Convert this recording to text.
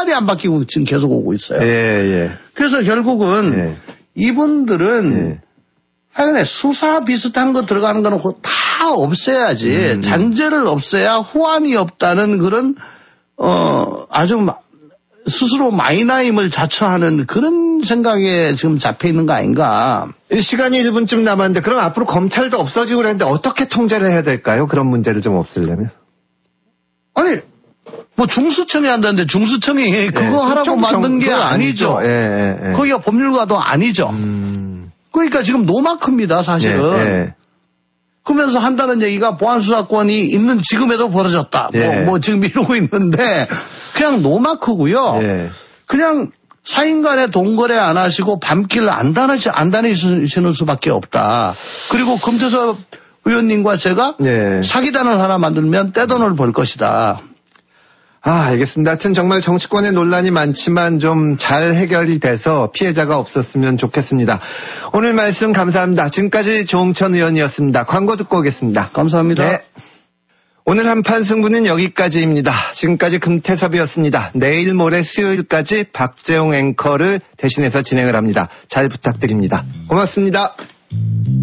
한마디 안 바뀌고 지금 계속 오고 있어요. 예. 그래서 결국은 이분들은 하여간에 수사 비슷한 거 들어가는 거는 다 없애야지. 잔재를 없애야 후환이 없다는 그런 아주 스스로 마이나임을 자처하는 그런 생각에 지금 잡혀 있는 거 아닌가. 시간이 1분쯤 남았는데 그럼 앞으로 검찰도 없어지고 그랬는데 어떻게 통제를 해야 될까요? 그런 문제를 좀 없애려면. 아니 뭐 중수청이 한다는데 중수청이 그거 하라고 만든 게 아니죠. 거기가 법률가도 아니죠. 그러니까 지금 노마크입니다 사실은. 그러면서 한다는 얘기가 보안수사권이 있는 지금에도 벌어졌다. 뭐 지금 이러고 있는데 그냥 노마크고요. 그냥 사인 간에 돈거래 안 하시고 밤길 안 다니시는 수밖에 없다. 그리고 금태섭 의원님과 제가 사기단을 하나 만들면 떼돈을 벌 것이다. 알겠습니다. 하여튼 정말 정치권의 논란이 많지만 좀 잘 해결이 돼서 피해자가 없었으면 좋겠습니다. 오늘 말씀 감사합니다. 지금까지 조응천 의원이었습니다. 광고 듣고 오겠습니다. 감사합니다. 네. 오늘 한판 승부는 여기까지입니다. 지금까지 금태섭이었습니다. 내일 모레 수요일까지 박재홍 앵커를 대신해서 진행을 합니다. 잘 부탁드립니다. 고맙습니다.